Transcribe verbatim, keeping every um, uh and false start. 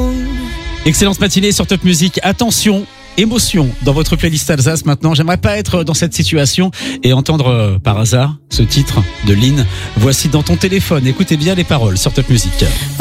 Excellente matinée sur Top Music. Attention, émotion dans votre playlist Alsace maintenant. J'aimerais pas être dans cette situation et entendre euh, par hasard ce titre de Lynn. Voici dans ton téléphone. Écoutez bien les paroles sur Top Music.